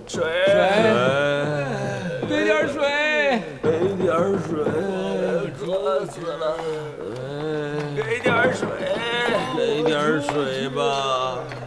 水， 给点水， 给点水，渴死了，给点水， 给点水吧。